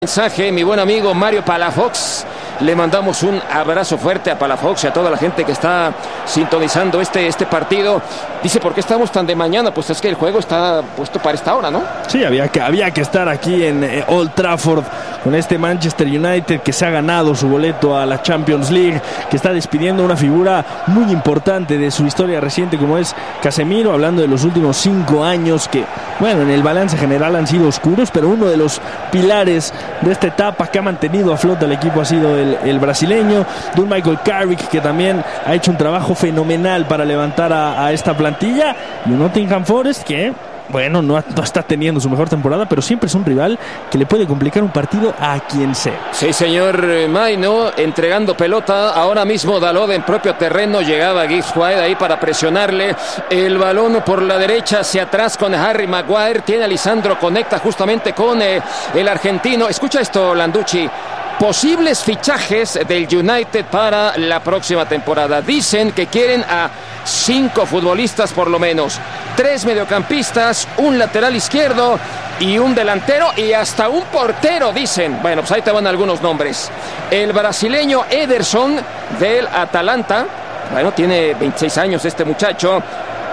Mensaje, mi buen amigo Mario Palafox. Le mandamos un abrazo fuerte a Palafox y a toda la gente que está sintonizando este partido. Dice, ¿por qué estamos tan de mañana? Pues es que el juego está puesto para esta hora, ¿no? Sí, había que estar aquí en Old Trafford con este Manchester United que se ha ganado su boleto a la Champions League, que está despidiendo una figura muy importante de su historia reciente como es Casemiro, hablando de los últimos 5 años que, bueno, en el balance general han sido oscuros, pero uno de los pilares de esta etapa que ha mantenido a flote al equipo ha sido el brasileño, de un Michael Carrick que también ha hecho un trabajo fenomenal para levantar a esta plantilla, y un Nottingham Forest que, bueno, no está teniendo su mejor temporada, pero siempre es un rival que le puede complicar un partido a quien sea. Sí, señor Maino, entregando pelota ahora mismo Dalot en propio terreno. Llegaba Gibbs White ahí para presionarle el balón por la derecha hacia atrás con Harry Maguire. Tiene a Lisandro, conecta justamente con el argentino. Escucha esto, Landucci. Posibles fichajes del United para la próxima temporada. Dicen que quieren a 5 futbolistas por lo menos, 3 mediocampistas, un lateral izquierdo y un delantero y hasta un portero, dicen. Bueno, pues ahí te van algunos nombres. El brasileño Ederson del Atalanta, bueno, tiene 26 años este muchacho.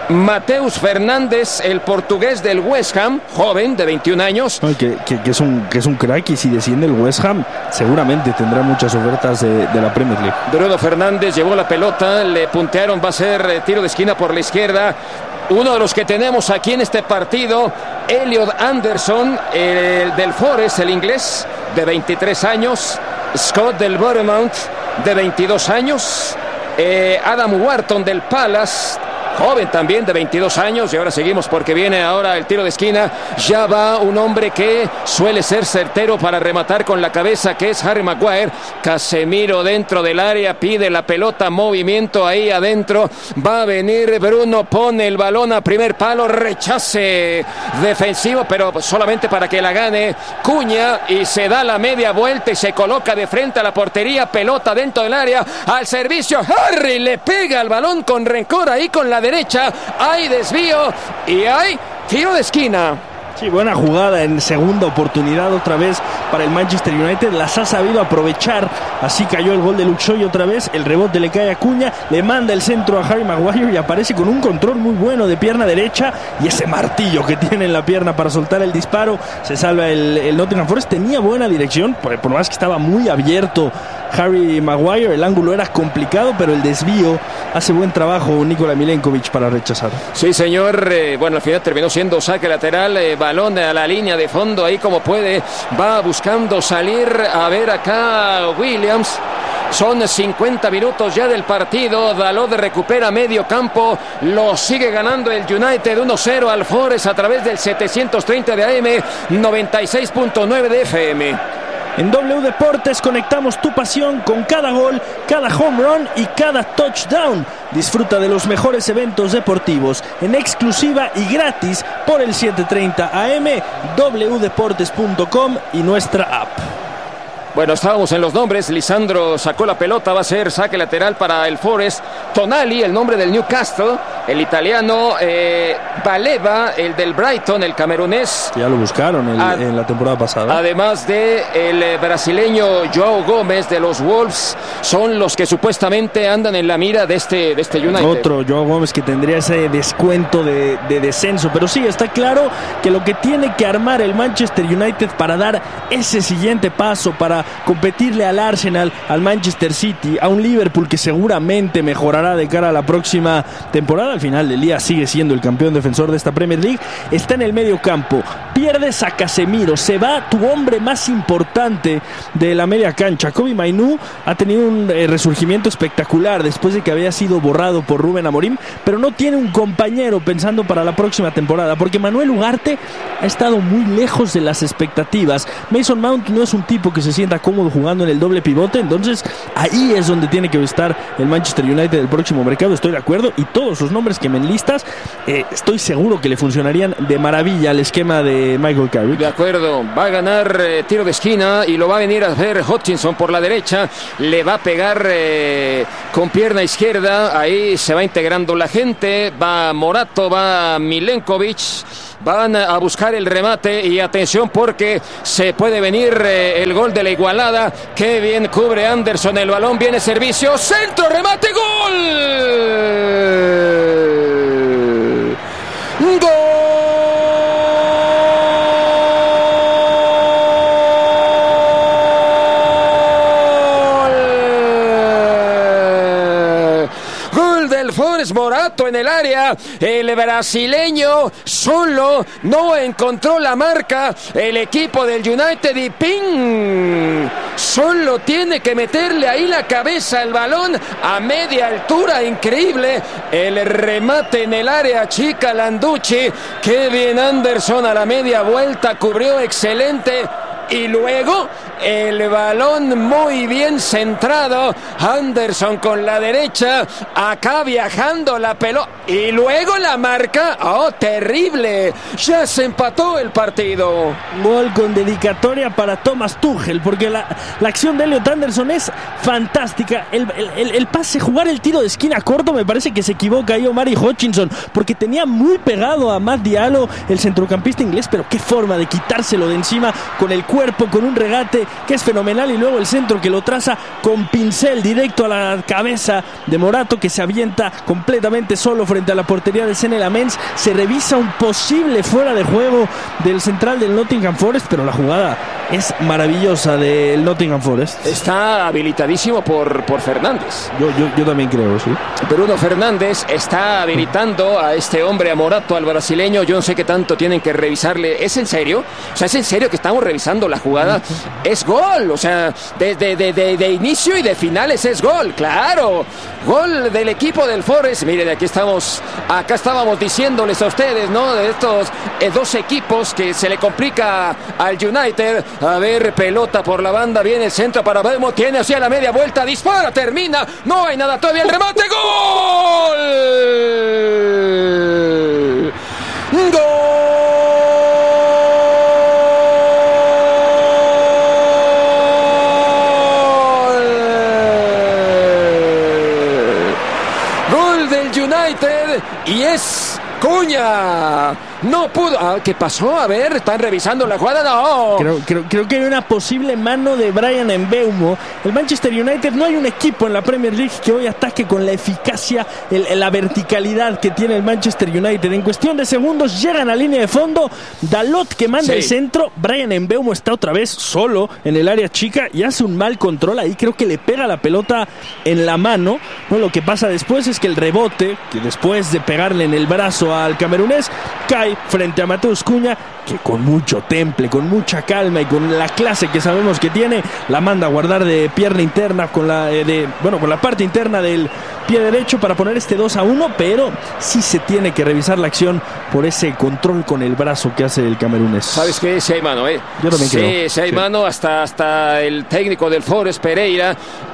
Mateus Fernández, el portugués del West Ham, joven de 21 años. Que es un crack, y si desciende el West Ham seguramente tendrá muchas ofertas de la Premier League. Bruno Fernández llevó la pelota, le puntearon, va a ser tiro de esquina por la izquierda. Uno de los que tenemos aquí en este partido, Elliot Anderson, el del Forest, el inglés, de 23 años. Scott del Bournemouth, de 22 años. Adam Wharton del Palace, joven también de 22 años. Y ahora seguimos porque viene ahora el tiro de esquina. Ya va un hombre que suele ser certero para rematar con la cabeza, que es Harry Maguire. Casemiro dentro del área, pide la pelota, movimiento ahí adentro. Va a venir Bruno, pone el balón a primer palo, rechace defensivo, pero solamente para que la gane Cunha, y se da la media vuelta y se coloca de frente a la portería. Pelota dentro del área, al servicio. Harry le pega el balón con rencor ahí con la derecha, hay desvío y hay tiro de esquina. Sí, buena jugada en segunda oportunidad otra vez para el Manchester United, las ha sabido aprovechar, así cayó el gol de Luke Shaw otra vez, el rebote le cae a Cunha, le manda el centro a Harry Maguire y aparece con un control muy bueno de pierna derecha y ese martillo que tiene en la pierna para soltar el disparo. Se salva el Nottingham Forest, tenía buena dirección, por más que estaba muy abierto Harry Maguire, el ángulo era complicado, pero el desvío hace buen trabajo Nikola Milenkovic para rechazar. Sí, señor, bueno, al final terminó siendo saque lateral, balón a la línea de fondo, ahí como puede, va buscando salir, a ver acá Williams. Son 50 minutos ya del partido. Dalot recupera medio campo, lo sigue ganando el United 1-0 al Forest a través del 730 de AM, 96.9 de FM. En W Deportes conectamos tu pasión con cada gol, cada home run y cada touchdown. Disfruta de los mejores eventos deportivos en exclusiva y gratis por el 730 AM, wdeportes.com y nuestra app. Bueno, estábamos en los nombres. Lisandro sacó la pelota, va a ser saque lateral para el Forest. Tonali, el nombre del Newcastle, el italiano. Baleba, el del Brighton, el camerunés. Ya lo buscaron en la temporada pasada. Además de el brasileño Joao Gómez de los Wolves, son los que supuestamente andan en la mira de este United. Otro Joao Gómez que tendría ese descuento de descenso, pero sí, está claro que lo que tiene que armar el Manchester United para dar ese siguiente paso, para competirle al Arsenal, al Manchester City, a un Liverpool que seguramente mejorará de cara a la próxima temporada, al final del día sigue siendo el campeón defensor de esta Premier League, está en el medio campo. Pierdes a Casemiro, se va tu hombre más importante de la media cancha. Kobbie Mainoo ha tenido un resurgimiento espectacular después de que había sido borrado por Rubén Amorim, pero no tiene un compañero pensando para la próxima temporada, porque Manuel Ugarte ha estado muy lejos de las expectativas. Mason Mount no es un tipo que se sienta cómodo jugando en el doble pivote, entonces ahí es donde tiene que estar el Manchester United del próximo mercado, estoy de acuerdo, y todos los nombres que me enlistas estoy seguro que le funcionarían de maravilla al esquema de de Michael Carrick. De acuerdo, va a ganar tiro de esquina y lo va a venir a hacer Hutchinson por la derecha. Le va a pegar con pierna izquierda. Ahí se va integrando la gente. Va Morato, va Milenkovic. Van a buscar el remate y atención porque se puede venir el gol de la igualada. Qué bien cubre Anderson el balón. Viene servicio, centro, remate, gol. ¡Gol! Forest, Morato en el área, el brasileño solo no encontró la marca, el equipo del United y ¡ping! Solo tiene que meterle ahí la cabeza al balón a media altura, increíble, el remate en el área chica, Landucci, qué bien Anderson a la media vuelta, cubrió excelente. Y luego el balón muy bien centrado. Anderson con la derecha. Acá viajando la pelota. Y luego la marca. ¡Oh, terrible! Ya se empató el partido. Gol con dedicatoria para Thomas Tuchel. Porque la acción de Elliot Anderson es fantástica. El pase, jugar el tiro de esquina corto, me parece que se equivoca ahí Omari Hutchinson. Porque tenía muy pegado a Matt Diallo, el centrocampista inglés. Pero qué forma de quitárselo de encima con el cuerpo, con un regate que es fenomenal, y luego el centro que lo traza con pincel directo a la cabeza de Morato, que se avienta completamente solo frente a la portería de Senne Lammens. Se revisa un posible fuera de juego del central del Nottingham Forest, pero la jugada es maravillosa del Nottingham Forest. Está habilitadísimo por Fernández. Yo también creo, sí. Bruno Fernández está habilitando a este hombre, a Morato, al brasileño. Yo no sé qué tanto tienen que revisarle. ¿Es en serio? O sea, ¿es en serio que estamos revisando la jugada? Es gol, o sea, de inicio y de finales es gol, claro. Gol del equipo del Forest. Miren, acá estábamos diciéndoles a ustedes, ¿no? De estos dos equipos que se le complica al United. A ver, pelota por la banda, viene el centro para Bemo, tiene hacia la media vuelta, dispara, termina, no hay nada todavía, el remate, ¡gol! ¡Gol! United y es Cuña. No pudo. ¿Qué pasó? A ver, están revisando la jugada. No. Creo que hay una posible mano de Bryan Mbeumo. El Manchester United, no hay un equipo en la Premier League que hoy ataque con la eficacia, la verticalidad que tiene el Manchester United. En cuestión de segundos llegan a línea de fondo. Dalot que manda el centro. Bryan Mbeumo está otra vez solo en el área chica y hace un mal control ahí. Creo que le pega la pelota en la mano. No, lo que pasa después es que el rebote, que después de pegarle en el brazo al camerunés, cae frente a Mateus Cunha, que con mucho temple, con mucha calma y con la clase que sabemos que tiene, la manda a guardar de pierna interna con la parte interna del pie derecho para poner este 2-1, pero sí se tiene que revisar la acción por ese control con el brazo que hace el camerunés. ¿Sabes qué? Sí hay mano, Yo también creo. Sí hay mano, hasta el técnico del Forest, Pereira,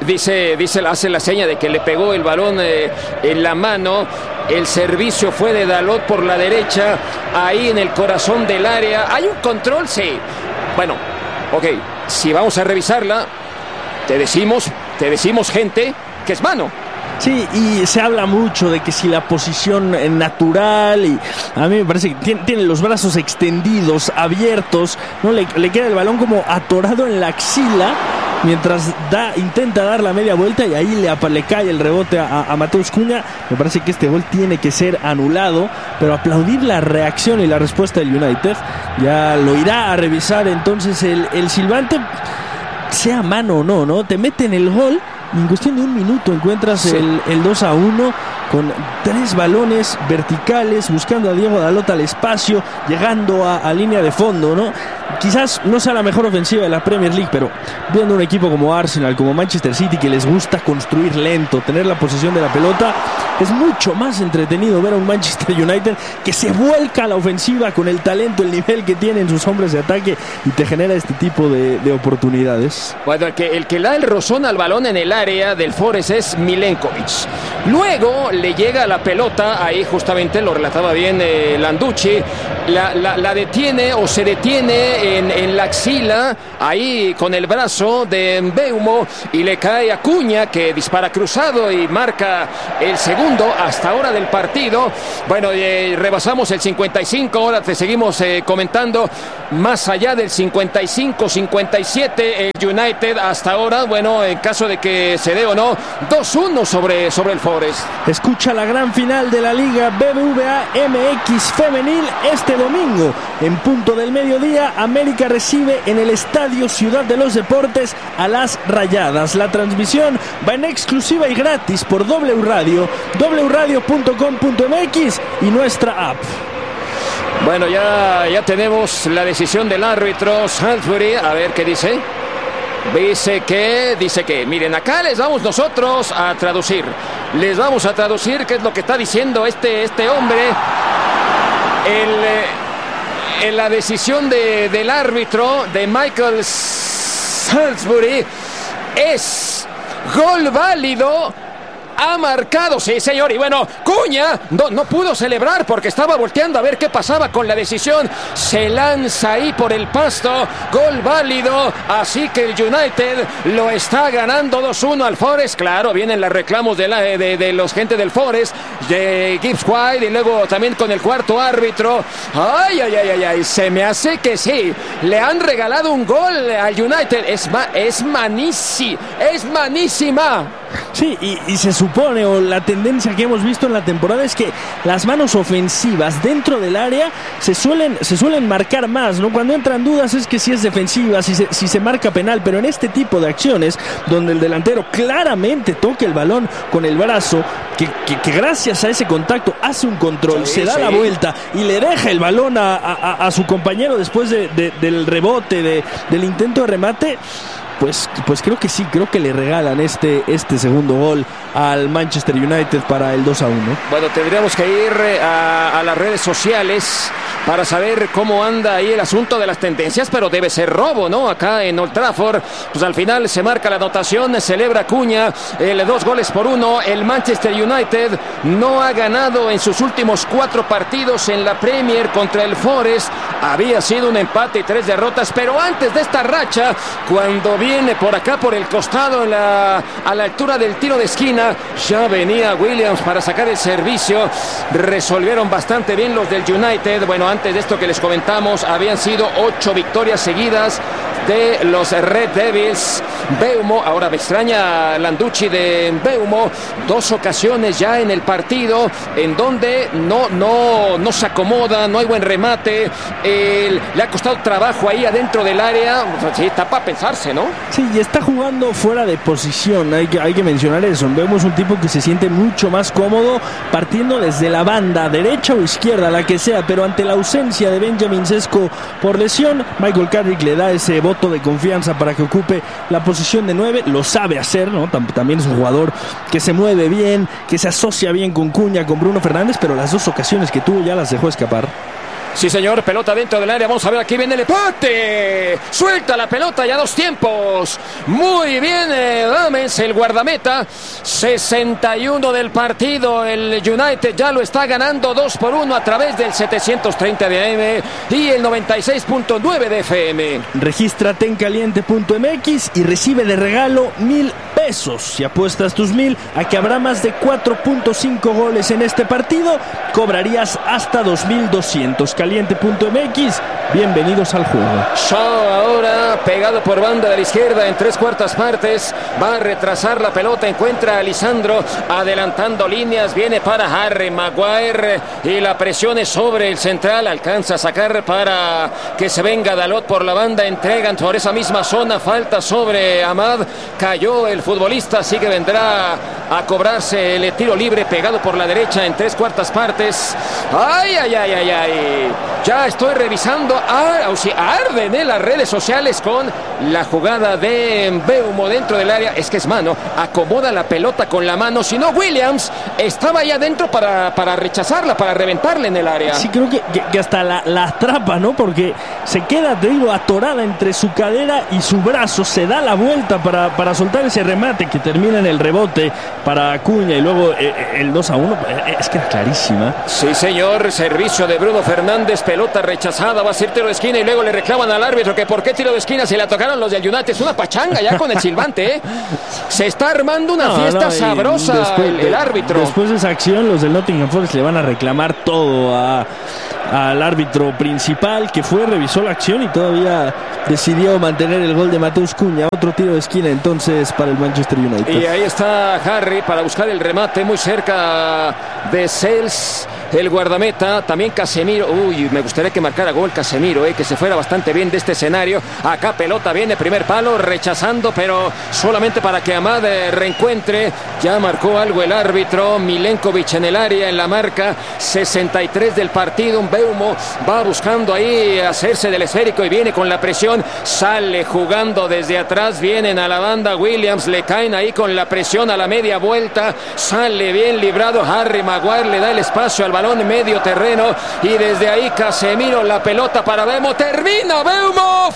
hace la seña de que le pegó el balón en la mano. El servicio fue de Dalot por la derecha, ahí en el corazón del área. ¿Hay un control? Sí. Bueno, ok, si vamos a revisarla, te decimos, gente, que es mano. Sí, y se habla mucho de que si la posición natural, y a mí me parece que tiene los brazos extendidos, abiertos, no le queda el balón como atorado en la axila, mientras intenta dar la media vuelta y ahí le cae el rebote a Mateus Cunha. Me parece que este gol tiene que ser anulado, pero aplaudir la reacción y la respuesta del United. Ya lo irá a revisar entonces el silbante, sea mano o no, ¿no? Te meten el gol y en cuestión de un minuto encuentras el 2-1 con 3 balones verticales, buscando a Diego Dalot al espacio, llegando a línea de fondo, ¿no? Quizás no sea la mejor ofensiva de la Premier League, pero viendo un equipo como Arsenal, como Manchester City, que les gusta construir lento, tener la posesión de la pelota, es mucho más entretenido ver a un Manchester United que se vuelca a la ofensiva con el talento, el nivel que tienen sus hombres de ataque, y te genera este tipo de oportunidades. Bueno, el que da el rozón al balón en el área del Forest es Milenkovic. Luego le llega la pelota, ahí justamente lo relataba bien Landucci, la detiene o se detiene en la axila, ahí con el brazo de Mbeumo, y le cae a Cunha, que dispara cruzado y marca el segundo hasta ahora del partido. Bueno, rebasamos el 55, ahora te seguimos comentando. Más allá del 55-57, el United hasta ahora, bueno, en caso de que se dé o no, 2-1 sobre el Forest. Escucha la gran final de la Liga BBVA MX Femenil este domingo. En punto del mediodía, América recibe en el Estadio Ciudad de los Deportes a las Rayadas. La transmisión va en exclusiva y gratis por W Radio, wradio.com.mx y nuestra app. Bueno, ya tenemos la decisión del árbitro Salisbury. A ver qué dice. Dice que, miren, acá les vamos nosotros a traducir. Les vamos a traducir qué es lo que está diciendo este hombre. La decisión del árbitro, de Michael Salisbury, es gol válido. Ha marcado, sí señor, y bueno, Cunha no pudo celebrar porque estaba volteando a ver qué pasaba con la decisión. Se lanza ahí por el pasto, gol válido, así que el United lo está ganando 2-1 al Forest. Claro, vienen los reclamos de los gente del Forest, de Gibbs White, y luego también con el cuarto árbitro. Ay, se me hace que sí, le han regalado un gol al United. Es manísima. Sí, y se supone, o la tendencia que hemos visto en la temporada es que las manos ofensivas dentro del área se suelen marcar más, ¿no? Cuando entran dudas es que si es defensiva, si se marca penal, pero en este tipo de acciones donde el delantero claramente toca el balón con el brazo, que gracias a ese contacto hace un control, se da la vuelta y le deja el balón a su compañero después del rebote, del intento de remate. Pues creo que sí, creo que le regalan este segundo gol al Manchester United para el 2-1. Bueno, tendríamos que ir a las redes sociales para saber cómo anda ahí el asunto de las tendencias, pero debe ser robo, ¿no? Acá en Old Trafford, pues al final se marca la anotación, celebra Cunha, 2-1. El Manchester United no ha ganado en sus últimos 4 partidos en la Premier contra el Forest. Había sido un empate y 3 derrotas, pero antes de esta racha, cuando viene por acá por el costado a la altura del tiro de esquina, ya venía Williams para sacar el servicio. Resolvieron bastante bien los del United. Bueno, antes de esto que les comentamos, habían sido 8 victorias seguidas de los Red Devils. Mbeumo, ahora me extraña Landucci de Mbeumo, 2 ocasiones ya en el partido en donde no se acomoda, no hay buen remate, le ha costado trabajo ahí adentro del área. Sí, está para pensarse, ¿no? Sí, y está jugando fuera de posición, hay que mencionar eso. Vemos un tipo que se siente mucho más cómodo partiendo desde la banda, derecha o izquierda, la que sea, pero ante la ausencia de Benjamin Sesko por lesión, Michael Carrick le da ese voto de confianza para que ocupe la posición de 9, lo sabe hacer, ¿no? También es un jugador que se mueve bien, que se asocia bien con Cunha, con Bruno Fernández, pero las 2 ocasiones que tuvo ya las dejó escapar. Sí, señor, pelota dentro del área. Vamos a ver, aquí viene el empate. Suelta la pelota ya 2 tiempos. Muy bien, Dames, el guardameta. 61 del partido. El United ya lo está ganando 2-1 a través del 730 de AM y el 96.9 de FM. Regístrate en caliente.mx y recibe de regalo 1,000 pesos. Si apuestas tus 1,000 a que habrá más de 4.5 goles en este partido, cobrarías hasta 2,200. Caliente.mx, bienvenidos al juego. Shaw ahora pegado por banda de la izquierda en 3/4 partes, va a retrasar la pelota, encuentra a Lisandro adelantando líneas, viene para Harry Maguire y la presión es sobre el central, alcanza a sacar para que se venga Dalot por la banda, entregan por esa misma zona, falta sobre Amad, cayó el futbolista, así que vendrá a cobrarse el tiro libre pegado por la derecha en 3/4 partes. ¡Ay! Ya estoy revisando, arden en las redes sociales con la jugada de Mbeumo dentro del área. Es que es mano, acomoda la pelota con la mano. Si no, Williams estaba ahí adentro para rechazarla, para reventarla en el área. Sí, creo que hasta la atrapa, ¿no? Porque se queda, te digo, atorada entre su cadera y su brazo. Se da la vuelta para soltar ese remate que termina en el rebote para Acuña y luego el 2-1. Es que era clarísima. Sí, señor. Servicio de Bruno Fernández. Pelota rechazada. Va a ser tiro de esquina y luego le reclaman al árbitro que por qué tiro de esquina se la tocaron los del United. Es una pachanga ya con el silbante, ¿eh? Se está armando una fiesta sabrosa el árbitro. Después de esa acción, los del Nottingham Forest le van a reclamar todo al árbitro principal, que revisó la acción y todavía decidió mantener el gol de Mateus Cunha. Otro tiro de esquina entonces para el Manchester United. Y ahí está Harry para buscar el remate muy cerca de Sels, el guardameta. También Casemiro. Uy, me gustaría que marcara gol Casemiro, que se fuera bastante bien de este escenario. Acá pelota viene, primer palo, rechazando, pero solamente para que Amad reencuentre. Ya marcó algo el árbitro. Milenkovic en el área, en la marca 63 del partido. Mbeumo va buscando ahí hacerse del esférico y viene con la presión. Sale jugando desde atrás, vienen a la banda. Williams le caen ahí con la presión a la media vuelta. Sale bien librado. Harry Maguire le da el espacio al balón en medio terreno y desde ahí Casemiro, la pelota para Mbeumo. Termina Mbeumo,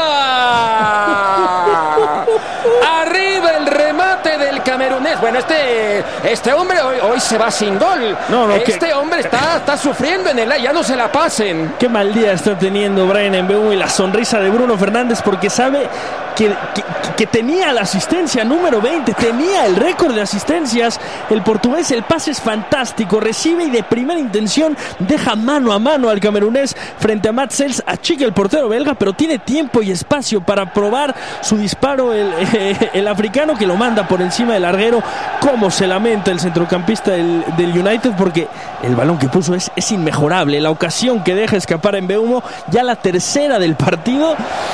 fuera. Arriba el remate del camerunés. Bueno, este hombre hoy se va sin gol. Este hombre está sufriendo en el área, ya no se la pasen. Qué mal día está teniendo Bryan Mbeumo y la sonrisa de Bruno Fernández, porque sabe que tenía la asistencia número 20, tenía el récord de asistencias. El portugués, el pase es fantástico, recibe y de primera intención deja mano a mano al camerunés frente a Matt Sels. Achica el portero belga, pero tiene tiempo y espacio para probar su disparo el africano, que lo manda por encima del larguero. Cómo se lamenta el centrocampista del United, porque el balón que puso es inmejorable. La ocasión que deja escapar en Mbeumo, ya la tercera del partido,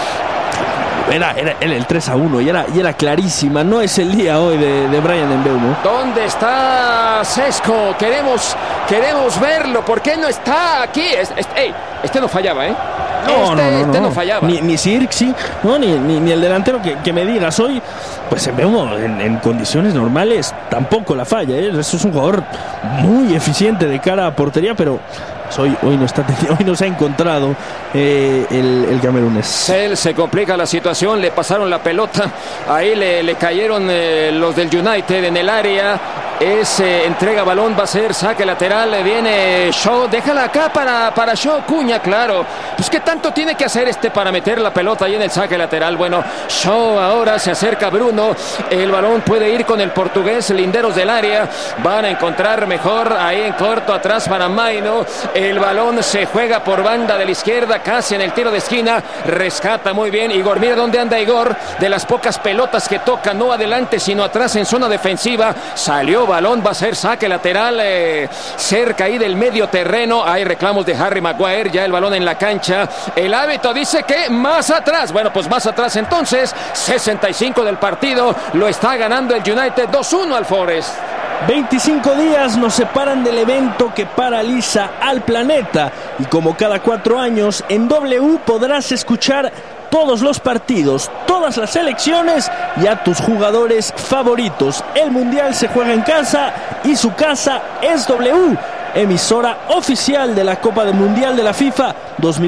era el 3-1 y era clarísima. No es el día hoy de Bryan Mbeumo. ¿Dónde está Sesco? Queremos verlo. ¿Por qué no está aquí? Este no fallaba, ¿eh? No fallaba. Ni Sirksi, no, ni el delantero que me digas hoy. Pues Mbeumo en condiciones normales tampoco la falla, ¿eh? Eso es un jugador muy eficiente de cara a portería, pero hoy no se ha encontrado el camerunés. Se complica la situación, le pasaron la pelota, ahí le cayeron los del United en el área. Entrega balón, va a ser saque lateral, viene Shaw, déjala acá para Shaw. Cunha, claro, pues qué tanto tiene que hacer para meter la pelota ahí en el saque lateral. Bueno, Shaw ahora se acerca Bruno, el balón puede ir con el portugués, linderos del área, van a encontrar mejor ahí en corto atrás para Maino. El balón se juega por banda de la izquierda, casi en el tiro de esquina, rescata muy bien Igor. Mira dónde anda Igor, de las pocas pelotas que toca, no adelante sino atrás en zona defensiva. Salió balón, va a ser saque lateral, cerca ahí del medio terreno. Hay reclamos de Harry Maguire, ya el balón en la cancha. El árbitro dice que más atrás. Bueno, pues más atrás entonces. 65 del partido, lo está ganando el United 2-1 al Forest. 25 días nos separan del evento que paraliza al planeta, y como cada 4 años en W podrás escuchar todos los partidos, todas las selecciones y a tus jugadores favoritos. El Mundial se juega en casa y su casa es W, emisora oficial de la Copa del Mundial de la FIFA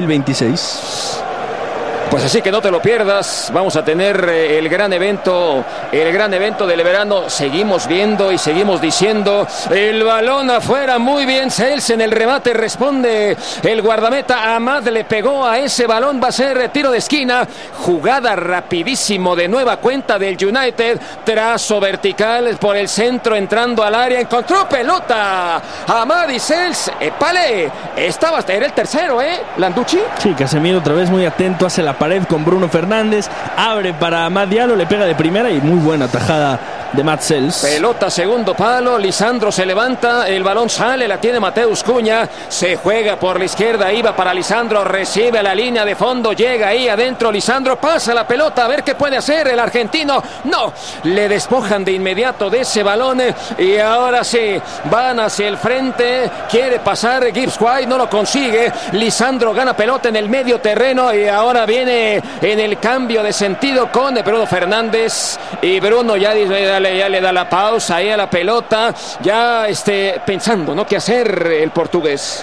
2026. Pues así que no te lo pierdas. Vamos a tener el gran evento del verano. Seguimos viendo y seguimos diciendo. El balón afuera, muy bien Sels en el remate, responde el guardameta. Amad le pegó a ese balón, va a ser tiro de esquina. Jugada rapidísimo de nueva cuenta del United. Trazo vertical por el centro, entrando al área, encontró pelota. Amad y Sels, ¡epale! Era el tercero, Landucci. Sí, Casemiro otra vez muy atento, hace la pared con Bruno Fernández, abre para Amad Diallo, le pega de primera y muy buena tajada de Mats Sels. Pelota segundo palo, Lisandro se levanta, el balón sale, la tiene Mateus Cunha, se juega por la izquierda, iba para Lisandro, recibe a la línea de fondo, llega ahí adentro Lisandro, pasa la pelota, a ver qué puede hacer el argentino. No, le despojan de inmediato de ese balón y ahora sí, van hacia el frente, quiere pasar Gibbs White, no lo consigue, Lisandro gana pelota en el medio terreno y ahora viene en el cambio de sentido con Bruno Fernández y Bruno ya le da la pausa ahí a la pelota, ya pensando, ¿no?, qué hacer el portugués.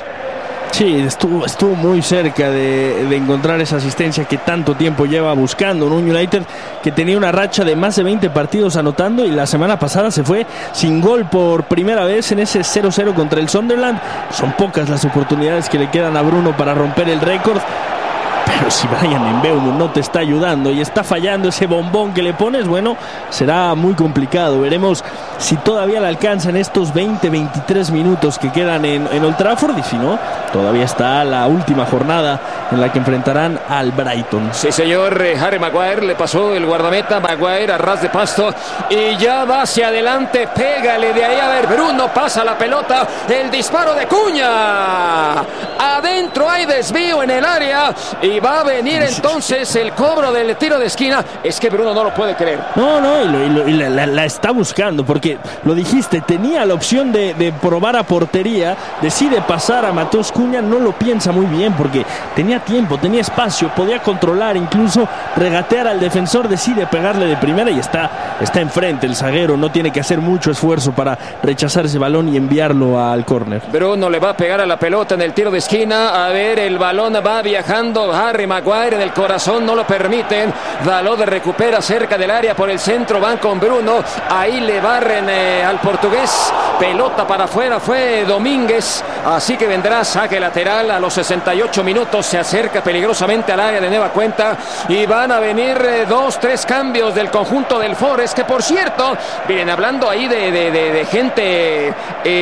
Sí, estuvo muy cerca de encontrar esa asistencia que tanto tiempo lleva buscando. Un United que tenía una racha de más de 20 partidos anotando y la semana pasada se fue sin gol por primera vez en ese 0-0 contra el Sunderland. Son pocas las oportunidades que le quedan a Bruno para romper el récord. Pero si Bryan Mbeumo no te está ayudando y está fallando ese bombón que le pones, bueno, será muy complicado. Veremos si todavía le alcanzan estos 20-23 minutos que quedan en Old Trafford, y si no, todavía está la última jornada en la que enfrentarán al Brighton. Sí, señor, Harry Maguire le pasó el guardameta, Maguire a ras de pasto y ya va hacia adelante, pégale de ahí, a ver, Bruno pasa la pelota, el disparo de Cunha, adentro hay desvío en el área y va a venir entonces el cobro del tiro de esquina. Es que Bruno no lo puede creer. No, y la está buscando, porque lo dijiste, tenía la opción de probar a portería, decide pasar a Mateus Cunha, no lo piensa muy bien porque tenía tiempo, tenía espacio, podía controlar, incluso regatear al defensor, decide pegarle de primera y está enfrente el zaguero, no tiene que hacer mucho esfuerzo para rechazar ese balón y enviarlo al córner. Bruno le va a pegar a la pelota en el tiro de esquina, a ver, el balón va viajando, Harry Maguire en el corazón, no lo permiten, Dalot recupera cerca del área por el centro, van con Bruno, ahí le barren al portugués, pelota para afuera, fue Domínguez, así que vendrá saque lateral a los 68 minutos, se acerca peligrosamente al área de nueva cuenta y van a venir 2-3 cambios del conjunto del Forest, que por cierto, vienen hablando ahí de gente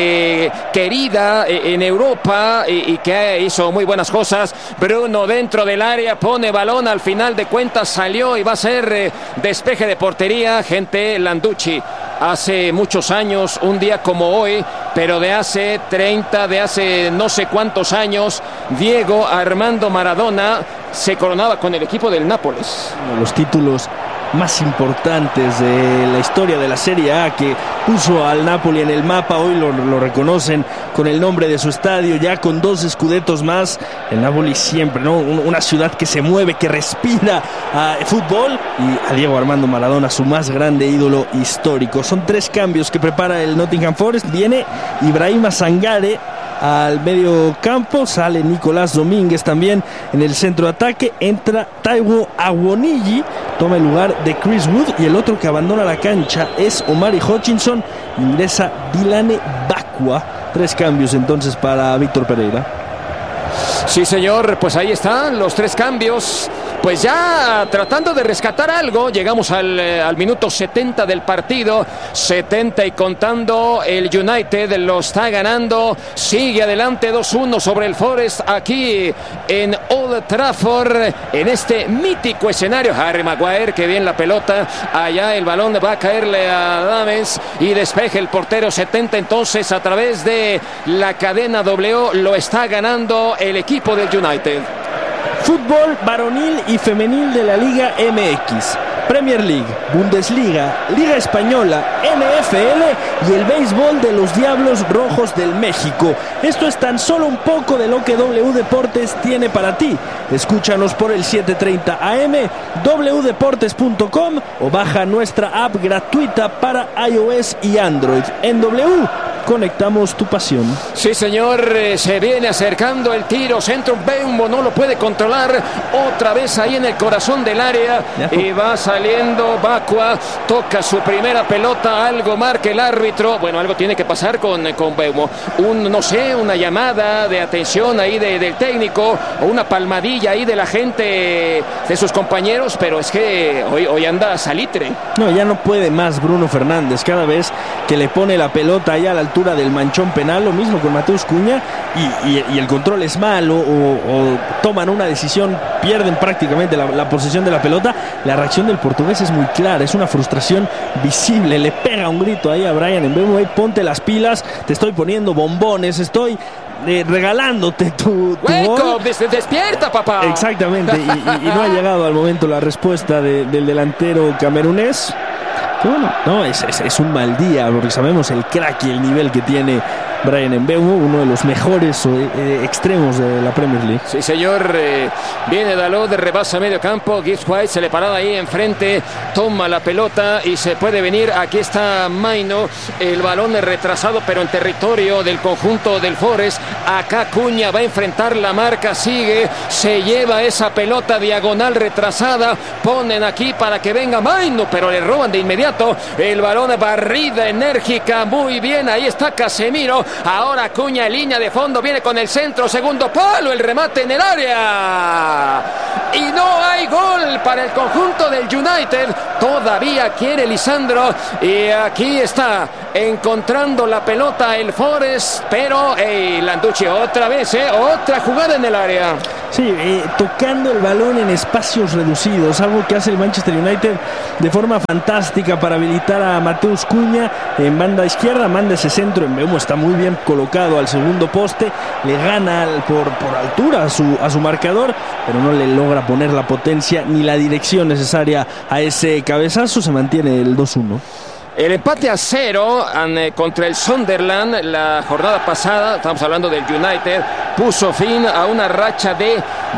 querida en Europa y que hizo muy buenas cosas. Bruno dentro del área, pone balón, al final de cuentas salió y va a ser despeje de portería. Gente, Landucci, hace muchos años, un día como hoy, pero de hace 30, de hace no sé cuántos años, Diego Armando Maradona se coronaba con el equipo del Nápoles. Los títulos más importantes de la historia de la Serie A, que puso al Napoli en el mapa. Hoy lo reconocen con el nombre de su estadio, ya con 2 scudettos más. El Napoli siempre, ¿no? Una ciudad que se mueve, que respira fútbol, y a Diego Armando Maradona, su más grande ídolo histórico. Son 3 cambios que prepara el Nottingham Forest. Viene Ibrahima Sangare al medio campo, sale Nicolás Domínguez también en el centro de ataque, entra Taiwo Awoniyi, toma el lugar de Chris Wood, y el otro que abandona la cancha es Omari Hutchinson, ingresa Dilane Bakwa. 3 cambios entonces para Víctor Pereira. Sí, señor, pues ahí están los 3 cambios. Pues ya tratando de rescatar algo, llegamos al minuto 70 del partido, 70 y contando, el United lo está ganando, sigue adelante 2-1 sobre el Forest aquí en Old Trafford, en este mítico escenario. Harry Maguire, que bien la pelota, allá el balón va a caerle a Dames y despeje el portero. 70 entonces a través de la cadena W, lo está ganando el equipo del United. Fútbol varonil y femenil de la Liga MX, Premier League, Bundesliga, Liga Española, NFL y el béisbol de los Diablos Rojos del México. Esto es tan solo un poco de lo que W Deportes tiene para ti. Escúchanos por el 7:30 AM, wdeportes.com, o baja nuestra app gratuita para iOS y Android. En W conectamos tu pasión. Sí, señor, se viene acercando el tiro, centro, Mbeumo no lo puede controlar, otra vez ahí en el corazón del área, y va saliendo Bakwa, toca su primera pelota, algo marca el árbitro. Bueno, algo tiene que pasar con Mbeumo, una llamada de atención ahí del técnico, o una palmadilla ahí de la gente, de sus compañeros, pero es que hoy anda salitre. No, ya no puede más Bruno Fernández, cada vez que le pone la pelota allá a la altura altura del manchón penal, lo mismo con Mateus Cunha, y el control es malo o toman una decisión, pierden prácticamente la posesión de la pelota. La reacción del portugués es muy clara, es una frustración visible, le pega un grito ahí a Bryan Mbeumo: ponte las pilas, te estoy poniendo bombones, estoy regalándote tu gol. Despierta, papá. Exactamente, y no ha llegado al momento la respuesta del delantero camerunés. Que bueno, no, es un mal día, porque sabemos el crack y el nivel que tiene Bryan Mbeumo, uno de los mejores extremos de la Premier League. Sí, señor. Viene Dalot, rebasa medio campo. Gibbs White se le paraba ahí enfrente, toma la pelota y se puede venir. Aquí está Maino, el balón es retrasado, pero en territorio del conjunto del Forest. Acá Cunha va a enfrentar la marca, sigue, se lleva esa pelota diagonal retrasada. Ponen aquí para que venga Maino, pero le roban de inmediato el balón. Barrida enérgica, muy bien. Ahí está Casemiro. Ahora Cunha en línea de fondo, viene con el centro, segundo palo, el remate en el área y no hay gol para el conjunto del United. Todavía quiere Lisandro y aquí está encontrando la pelota el Forest, pero Landucci otra vez, otra jugada en el área. Sí, tocando el balón en espacios reducidos, algo que hace el Manchester United de forma fantástica para habilitar a Mateus Cunha en banda izquierda. Manda ese centro, Mbeumo está muy bien colocado al segundo poste, le gana por altura a su marcador, pero no le logra poner la potencia ni la dirección necesaria a ese cabezazo. Se mantiene el 2-1. El empate a 0 contra el Sunderland la jornada pasada, estamos hablando del United, puso fin a una racha de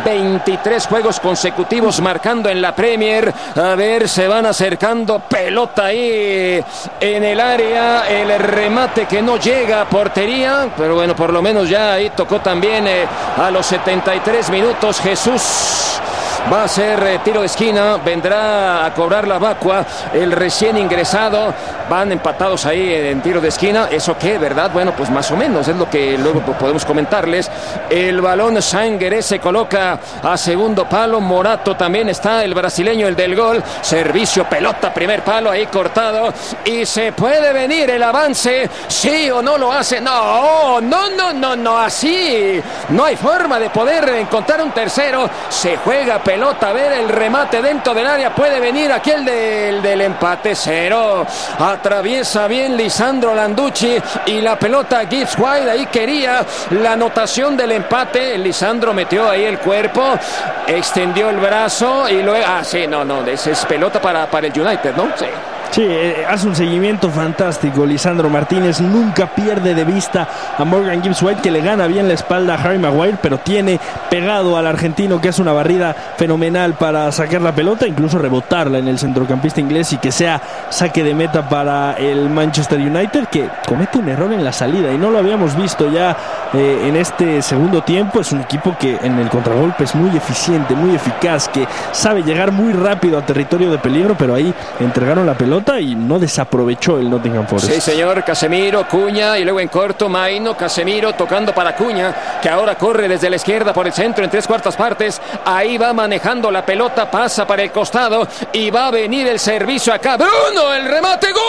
23 juegos consecutivos marcando en la Premier. A ver, se van acercando, pelota ahí en el área, el remate que no llega a portería, pero bueno, por lo menos ya ahí tocó también a los 73 minutos Jesús. Va a ser tiro de esquina, vendrá a cobrar la vacua el recién ingresado. Van empatados ahí en tiro de esquina. ¿Eso qué, verdad? Bueno, pues más o menos es lo que luego podemos comentarles. El balón Sangaré se coloca a segundo palo. Morato también está, el brasileño, el del gol. Servicio, pelota, primer palo ahí cortado. Y se puede venir el avance. ¿Sí o no lo hace? No, así. No hay forma de poder encontrar un tercero. Se juega pelota, a ver el remate dentro del área, puede venir aquí el del empate. 0, atraviesa bien Lisandro Landucci y la pelota Gibbs White, ahí quería la anotación del empate. Lisandro metió ahí el cuerpo, extendió el brazo y luego, esa es pelota para el United, ¿no? Sí. Sí, hace un seguimiento fantástico Lisandro Martínez, nunca pierde de vista a Morgan Gibbs White, que le gana bien la espalda a Harry Maguire, pero tiene pegado al argentino, que hace una barrida fenomenal para sacar la pelota, incluso rebotarla en el centrocampista inglés y que sea saque de meta para el Manchester United, que comete un error en la salida y no lo habíamos visto ya en este segundo tiempo. Es un equipo que en el contragolpe es muy eficiente, muy eficaz, que sabe llegar muy rápido a territorio de peligro, pero ahí entregaron la pelota y no desaprovechó el Nottingham Forest. Sí, señor. Casemiro, Cunha y luego en corto Maino. Casemiro tocando para Cunha, que ahora corre desde la izquierda por el centro en 3/4 partes. Ahí va manejando la pelota, pasa para el costado y va a venir el servicio acá. Bruno, el remate, ¡gol!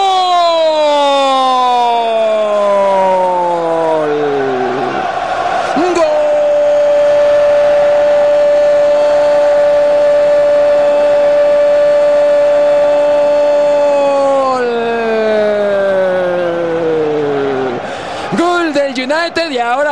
United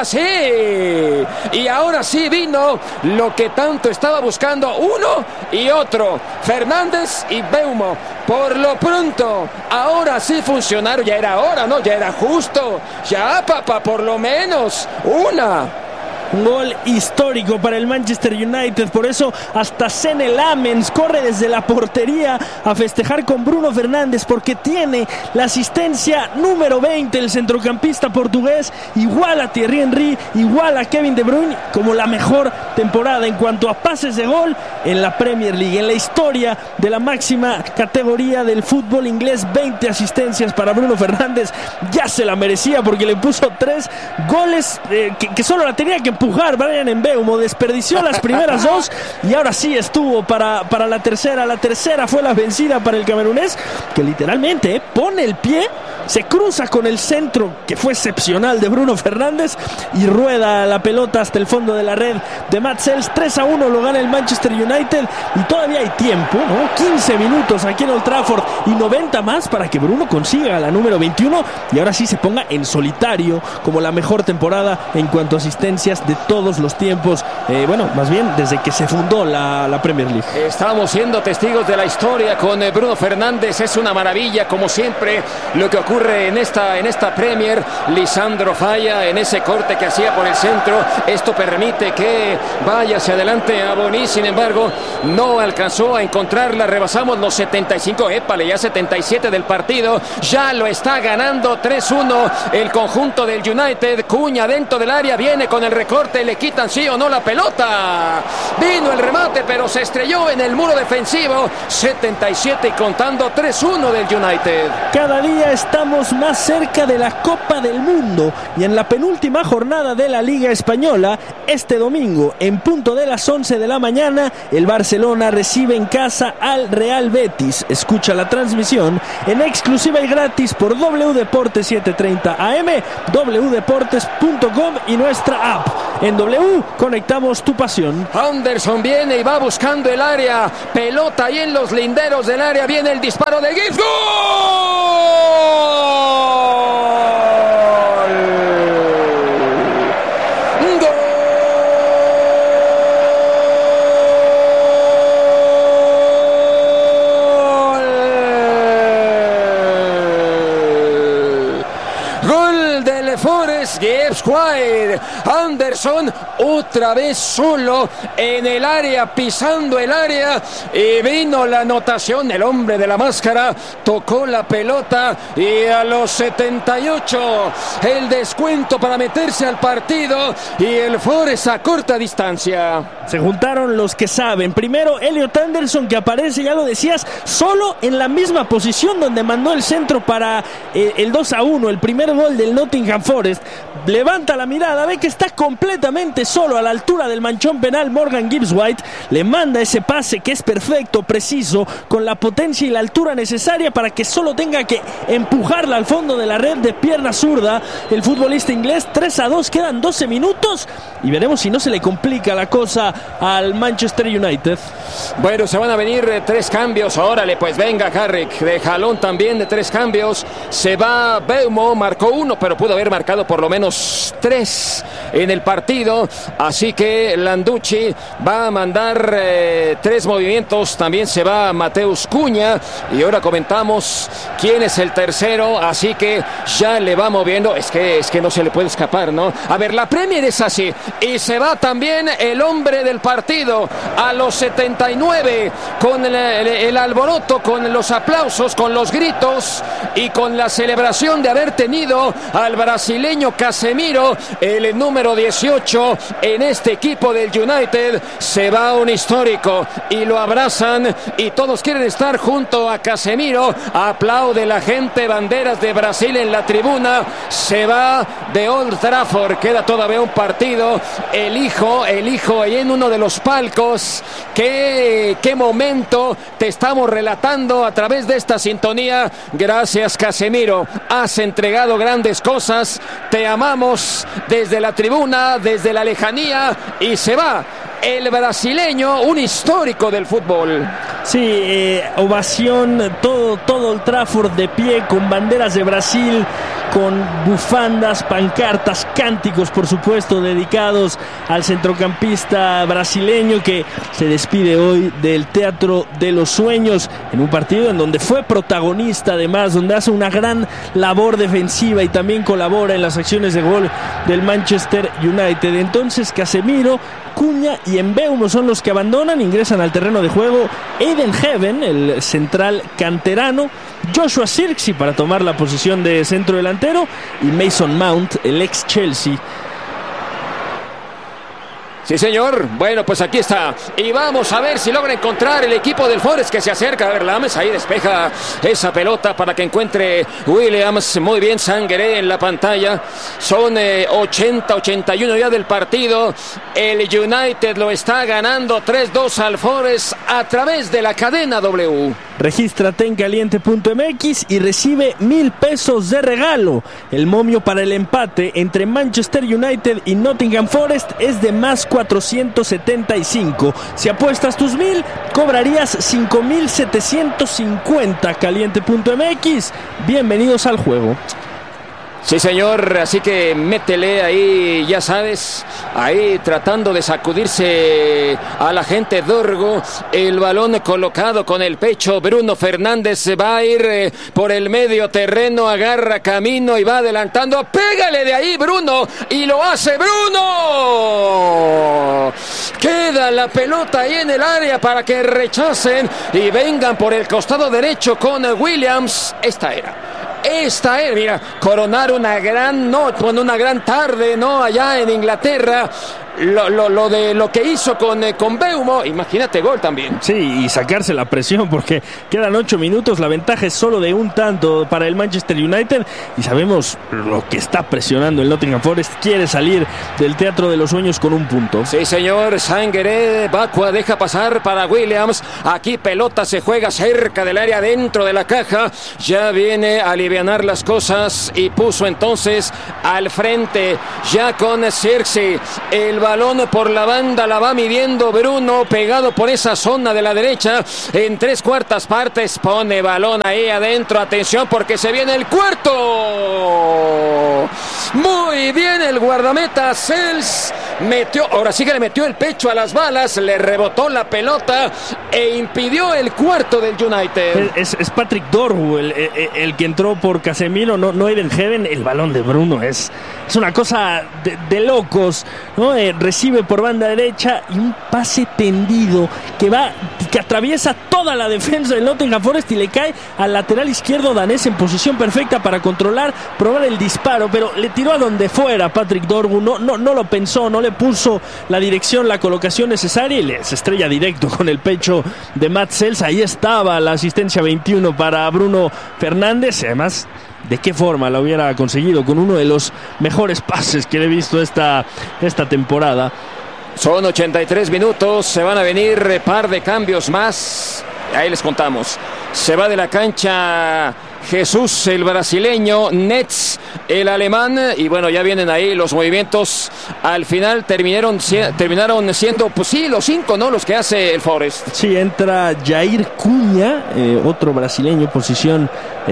y ahora sí vino lo que tanto estaba buscando uno y otro, Fernández y Mbeumo. Por lo pronto, ahora sí funcionaron. Ya era hora, ¿no? Ya era justo. Ya, papá, por lo menos una. Un gol histórico para el Manchester United, por eso hasta Senne Lammens corre desde la portería a festejar con Bruno Fernández, porque tiene la asistencia número 20 el centrocampista portugués, igual a Thierry Henry, igual a Kevin De Bruyne, como la mejor temporada en cuanto a pases de gol en la Premier League, en la historia de la máxima categoría del fútbol inglés. 20 asistencias para Bruno Fernández, ya se la merecía porque le puso 3 goles que solo la tenía que empujar Bryan Mbeumo, desperdició las primeras dos y ahora sí estuvo para la tercera. La tercera fue la vencida para el camerunés, que literalmente pone el pie, se cruza con el centro que fue excepcional de Bruno Fernández y rueda la pelota hasta el fondo de la red de Matt Sells. 3-1 lo gana el Manchester United y todavía hay tiempo, ¿no? 15 minutos aquí en Old Trafford y 90 más para que Bruno consiga la número 21 y ahora sí se ponga en solitario como la mejor temporada en cuanto a asistencias de todos los tiempos, más bien desde que se fundó la Premier League. Estamos siendo testigos de la historia con Bruno Fernández. Es una maravilla, como siempre, lo que ocurre en esta Premier. Lisandro falla en ese corte que hacía por el centro. Esto permite que vaya hacia adelante a Boni. Sin embargo, no alcanzó a encontrarla. Rebasamos los 75, ya 77 del partido. Ya lo está ganando 3-1 el conjunto del United. Cuña dentro del área, viene con el recorte. Le quitan sí o no la pelota. Vino el remate, pero se estrelló en el muro defensivo. 77 y contando, 3-1 del United. Cada día estamos más cerca de la Copa del Mundo y en la penúltima jornada de la Liga Española, este domingo en punto de las 11 de la mañana, el Barcelona recibe en casa al Real Betis. Escucha la transmisión en exclusiva y gratis por W Deportes 730 AM, wdeportes.com y nuestra app. En W conectamos tu pasión. Anderson viene y va buscando el área. Pelota ahí en los linderos del área. Viene el disparo de Gibbs. ¡Gol! Gibbs White. Anderson otra vez solo en el área, pisando el área, y vino la anotación. El hombre de la máscara tocó la pelota y a los 78 el descuento para meterse al partido y el Forest a corta distancia. Se juntaron los que saben. Primero Elliot Anderson, que aparece, ya lo decías, solo en la misma posición donde mandó el centro para el 2-1, el primer gol del Nottingham Forest. Levanta la mirada, ve que está completamente solo a la altura del manchón penal. Morgan Gibbs White le manda ese pase que es perfecto, preciso, con la potencia y la altura necesaria para que solo tenga que empujarla al fondo de la red de pierna zurda el futbolista inglés. 3-2, quedan 12 minutos y veremos si no se le complica la cosa al Manchester United. Bueno, se van a venir 3 cambios. Órale, pues venga, Carrick, de jalón también de 3 cambios. Se va Mbeumo, marcó 1, pero pudo haber marcado por lo menos 3 en el partido, así que Landucci va a mandar 3 movimientos. También se va Mateus Cunha y ahora comentamos quién es el tercero, así que ya le va moviendo. Es que no se le puede escapar, ¿no? A ver, la Premier es así y se va también el hombre del partido a los 79 con el alboroto, con los aplausos, con los gritos y con la celebración de haber tenido al brasileño Casemiro, el número 18 en este equipo del United. Se va un histórico y lo abrazan y todos quieren estar junto a Casemiro. Aplaude la gente, banderas de Brasil en la tribuna. Se va de Old Trafford, queda todavía un partido. El hijo ahí en uno de los palcos. Qué momento te estamos relatando a través de esta sintonía. Gracias, Casemiro, has entregado grandes cosas, te amamos desde la tribuna, desde la lejanía, y se va el brasileño, un histórico del fútbol. Sí, ovación, todo el Trafford de pie, con banderas de Brasil, con bufandas, pancartas, cánticos, por supuesto, dedicados al centrocampista brasileño que se despide hoy del Teatro de los Sueños, en un partido en donde fue protagonista, además, donde hace una gran labor defensiva y también colabora en las acciones de gol del Manchester United. Entonces, Casemiro, Cunha y Mbeumo son los que abandonan, ingresan al terreno de juego Aiden Heaven, el central canterano, Joshua Zirkzee para tomar la posición de centro delantero y Mason Mount, el ex Chelsea. Sí, señor. Bueno, pues aquí está. Y vamos a ver si logra encontrar el equipo del Forest que se acerca. A ver, Lames ahí despeja esa pelota para que encuentre Williams. Muy bien, Sangaré en la pantalla. Son 80-81 ya del partido. El United lo está ganando 3-2 al Forest a través de la cadena W. Regístrate en caliente.mx y recibe 1,000 pesos de regalo. El momio para el empate entre Manchester United y Nottingham Forest es de más 475. Si apuestas tus 1,000, cobrarías 5,750. Caliente.mx. Bienvenidos al juego. Sí, señor, así que métele ahí, ya sabes, ahí tratando de sacudirse a la gente Dorgo. El balón colocado con el pecho. Bruno Fernández va a ir por el medio terreno, agarra camino y va adelantando. ¡Pégale de ahí, Bruno! Y lo hace Bruno. Queda la pelota ahí en el área para que rechacen y vengan por el costado derecho con Williams. Esta era, mira, coronar una gran noche, una gran tarde, ¿no? Allá en Inglaterra. Lo que hizo con Mbeumo, imagínate, gol también. Sí, y sacarse la presión porque quedan 8 minutos, la ventaja es solo de un tanto para el Manchester United y sabemos lo que está presionando el Nottingham Forest. Quiere salir del teatro de los sueños con un punto. Sí, señor. Sangaré, Bakwa deja pasar para Williams. Aquí pelota se juega cerca del área, dentro de la caja. Ya viene a alivianar las cosas y puso entonces al frente ya con Circe. El balón por la banda la va midiendo Bruno, pegado por esa zona de la derecha. En 3/4 partes pone balón ahí adentro. Atención porque se viene el cuarto. Muy bien el guardameta Sels. Ahora sí que le metió el pecho a las balas, le rebotó la pelota e impidió el cuarto del United. Es Patrick Dorgu el que entró por Casemiro, no Eden Heaven. El balón de Bruno es una cosa de locos, ¿no? Recibe por banda derecha y un pase tendido que atraviesa toda la defensa del Nottingham Forest y le cae al lateral izquierdo danés en posición perfecta para probar el disparo, pero le tiró a donde fuera Patrick Dorgu. No lo pensó, no le puso la dirección, la colocación necesaria y se estrella directo con el pecho de Matt Sels. Ahí estaba la asistencia 21 para Bruno Fernández. Además, ¿de qué forma lo hubiera conseguido? Con uno de los mejores pases que le he visto esta temporada. Son 83 minutos, se van a venir par de cambios más. Ahí les contamos. Se va de la cancha Jesús, el brasileño, Nets, el alemán, y bueno, ya vienen ahí los movimientos. Al final terminaron siendo, pues sí, los 5, ¿no? Los que hace el Forest. Sí, entra Jair Cunha, otro brasileño, posición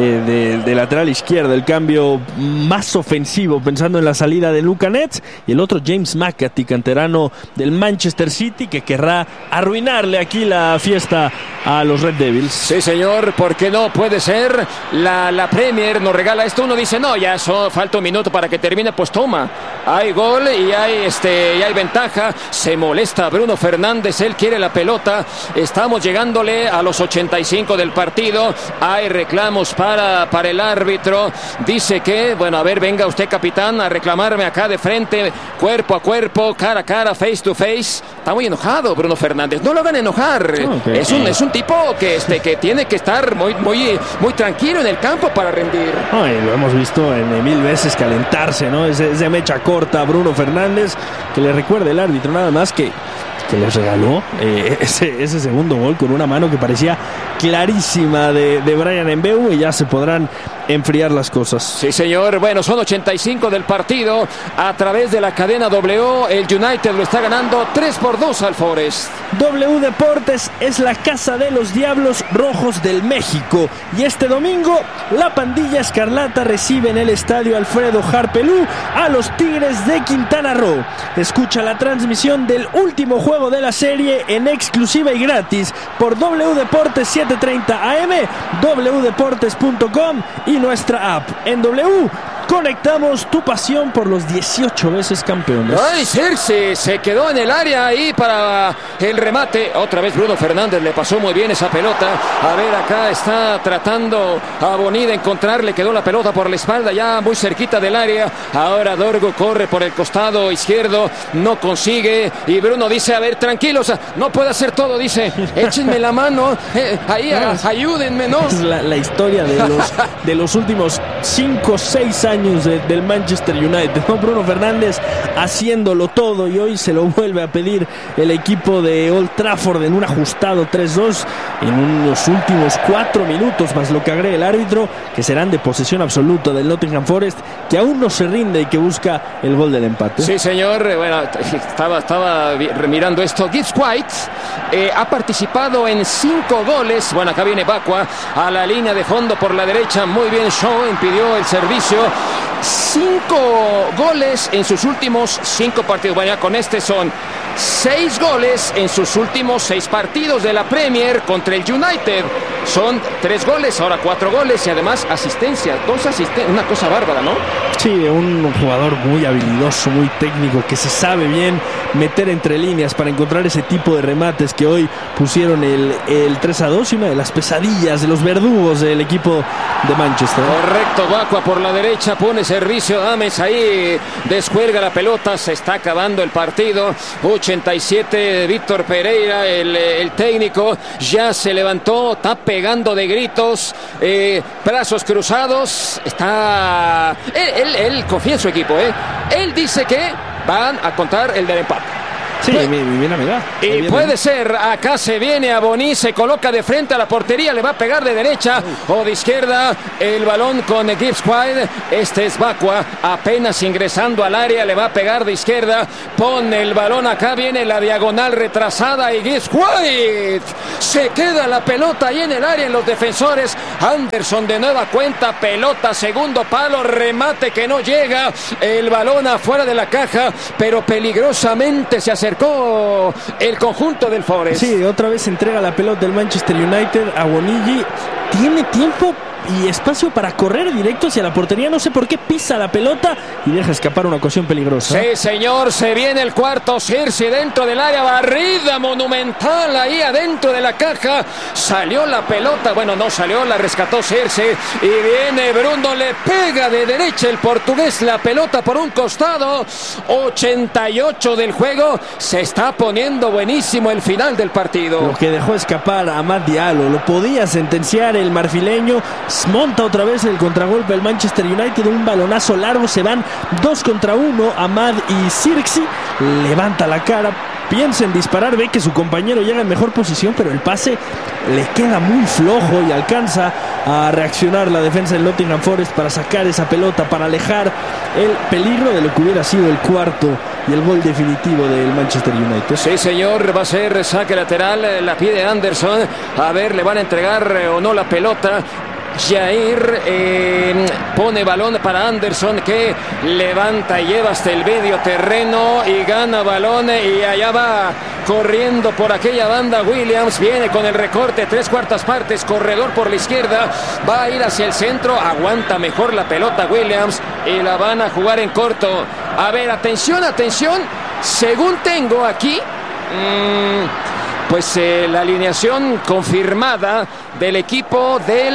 de lateral izquierdo, el cambio más ofensivo, pensando en la salida de Luka Nets, y el otro James McAtee, canterano del Manchester City, que querrá arruinarle aquí la fiesta a los Red Devils. Sí, señor, porque no puede ser. La Premier nos regala esto. Uno dice, no, ya falta un minuto para que termine. Pues toma, hay gol y hay ventaja. Se molesta Bruno Fernández, él quiere la pelota. Estamos llegándole a los 85 del partido. Hay reclamos para el árbitro. Dice que, bueno, a ver, venga usted, capitán, a reclamarme acá de frente, cuerpo a cuerpo, cara a cara, face to face. Está muy enojado Bruno Fernández. No lo hagan enojar. Okay. Es un tipo que tiene que estar muy tranquilo en el campo para rendir. Lo hemos visto en 1000 veces calentarse, ¿no? Es de mecha corta Bruno Fernández, que le recuerda el árbitro nada más que les regaló ese segundo gol con una mano que parecía clarísima de Bryan Mbeumo, y ya se podrán enfriar las cosas. Sí, señor. Bueno, son 85 del partido a través de la cadena W. El United lo está ganando 3-2 al Forest. W Deportes es la casa de los Diablos Rojos del México, y este domingo la pandilla escarlata recibe en el estadio Alfredo Harpelú a los Tigres de Quintana Roo. Escucha la transmisión del último juego de la serie en exclusiva y gratis por W Deportes 7:30 AM, wdeportes.com y nuestra app. En W conectamos tu pasión por los 18 veces campeones. Ay, Circe se quedó en el área ahí para el remate. Otra vez Bruno Fernández le pasó muy bien esa pelota. A ver, acá está tratando a Boni de encontrar. Le quedó la pelota por la espalda, ya muy cerquita del área. Ahora Dorgo corre por el costado izquierdo, no consigue. Y Bruno dice, a ver, tranquilos, no puedo hacer todo, dice. Échenme la mano, ahí, ayúdenme, ¿no? Es la historia de los últimos 5 o 6 años del Manchester United, ¿no? Bruno Fernández haciéndolo todo, y hoy se lo vuelve a pedir el equipo de Old Trafford en un ajustado 3-2 en unos últimos 4 minutos, más lo que agrega el árbitro, que serán de posesión absoluta del Nottingham Forest, que aún no se rinde y que busca el gol del empate. Sí, señor. Bueno, estaba mirando esto. Gibbs White ha participado en 5 goles. Bueno, acá viene Bakwa a la línea de fondo por la derecha. Muy bien, Shaw impidió el servicio. 5 goles en sus últimos 5 partidos. Bueno, ya con este son 6 goles en sus últimos 6 partidos de la Premier contra el United. Son 3 goles, ahora 4 goles y además asistencia. 2 asistencias, una cosa bárbara, ¿no? Sí, un jugador muy habilidoso, muy técnico, que se sabe bien meter entre líneas para encontrar ese tipo de remates que hoy pusieron el 3-2 y una de las pesadillas de los verdugos del equipo de Manchester. Correcto, Bakwa por la derecha, pone servicio, Ames ahí descuelga la pelota, se está acabando el partido. 87, Víctor Pereira, el técnico, ya se levantó, está pegando de gritos, brazos cruzados, está... Él confía en su equipo, Él dice que van a contar el del empate. Sí, bien amiga. Y puede ser, acá se viene a Boni, se coloca de frente a la portería, le va a pegar de derecha o de izquierda, el balón con Gibbs White. Este es Bakwa, apenas ingresando al área, le va a pegar de izquierda, pone el balón, acá viene la diagonal retrasada y Gibbs White se queda la pelota ahí en el área en los defensores. Anderson de nueva cuenta, pelota, segundo palo, remate que no llega, el balón afuera de la caja, pero peligrosamente se acercó el conjunto del Forest. Sí, otra vez entrega la pelota del Manchester United a Bonigi. Tiene tiempo y espacio para correr directo hacia la portería. No sé por qué pisa la pelota y deja escapar una ocasión peligrosa. Sí, señor, se viene el cuarto. Circe dentro del área, barrida monumental ahí adentro de la caja. Salió la pelota, bueno, no salió, la rescató Circe y viene Bruno, le pega de derecha el portugués la pelota por un costado. 88 del juego, se está poniendo buenísimo el final del partido. Lo que dejó escapar a Amad Diallo, lo podía sentenciar el marfileño. Monta otra vez el contragolpe del Manchester United, un balonazo largo, se van 2 contra 1, Amad y Zirkzee, levanta la cara, piensa en disparar, ve que su compañero llega en mejor posición, pero el pase le queda muy flojo y alcanza a reaccionar la defensa del Nottingham Forest para sacar esa pelota, para alejar el peligro de lo que hubiera sido el cuarto y el gol definitivo del Manchester United. Sí, señor, va a ser saque lateral, la pide Anderson, a ver, le van a entregar o no la pelota. Jair pone balón para Anderson, que levanta y lleva hasta el medio terreno y gana balón, y allá va corriendo por aquella banda Williams, viene con el recorte 3/4 partes, corredor por la izquierda, va a ir hacia el centro, aguanta mejor la pelota Williams y la van a jugar en corto. A ver, atención, según tengo aquí pues la alineación confirmada del equipo